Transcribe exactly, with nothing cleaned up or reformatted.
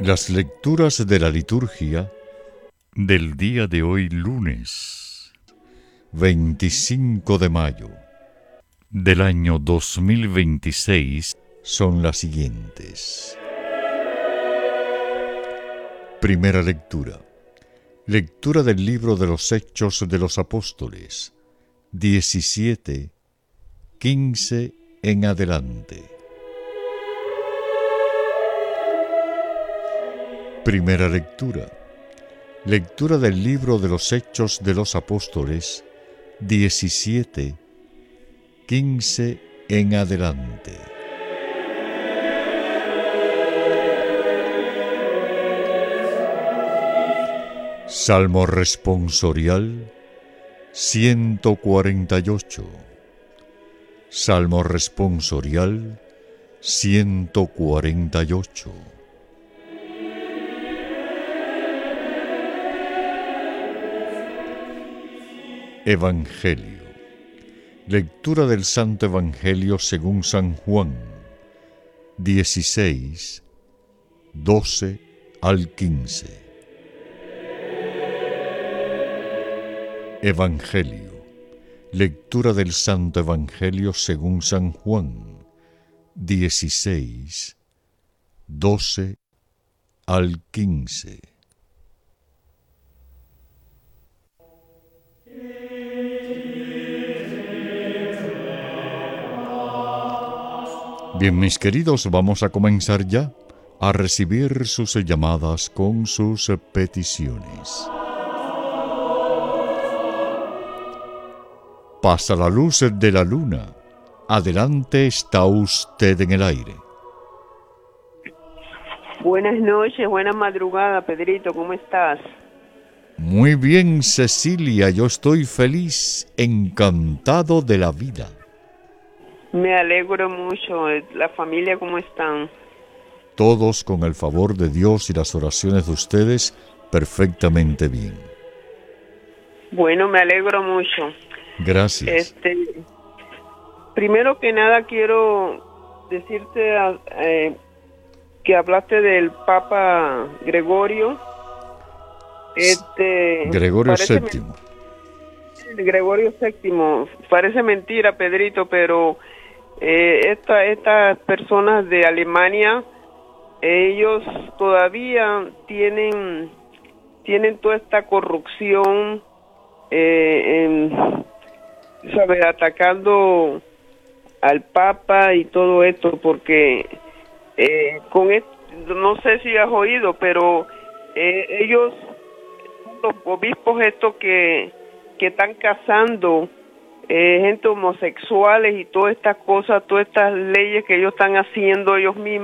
Las lecturas de la liturgia del día de hoy, lunes veinticinco de mayo del año dos mil veintiséis, son las siguientes. Primera lectura. Lectura del libro de los Hechos de los Apóstoles, diecisiete, quince en adelante. Primera lectura. Lectura del libro de los Hechos de los Apóstoles, diecisiete, quince en adelante. Salmo responsorial ciento cuarenta y ocho. Salmo responsorial ciento cuarenta y ocho. Evangelio. Lectura del Santo Evangelio según San Juan, dieciséis, doce al quince. Evangelio. Lectura del Santo Evangelio según San Juan, dieciséis, doce al quince. Bien, mis queridos, vamos a comenzar ya a recibir sus llamadas con sus peticiones. Pasa la luz de la luna. Adelante, está usted en el aire. Buenas noches, buena madrugada, Pedrito, ¿cómo estás? Muy bien, Cecilia, yo estoy feliz, encantado de la vida. Me alegro mucho. ¿La familia cómo están? Todos, con el favor de Dios y las oraciones de ustedes, perfectamente bien. Bueno, me alegro mucho. Gracias. Este, primero que nada quiero decirte eh, que hablaste del Papa Gregorio. Este, Gregorio séptimo. Men- Gregorio séptimo. Parece mentira, Pedrito, pero eh, esta, estas personas de Alemania, ellos todavía tienen, tienen toda esta corrupción, eh, en, ¿sabe? Atacando al Papa y todo esto, porque eh, con esto, no sé si has oído, pero eh, ellos, los obispos estos que, que están casando eh, gente homosexuales y todas estas cosas, todas estas leyes que ellos están haciendo ellos mismos,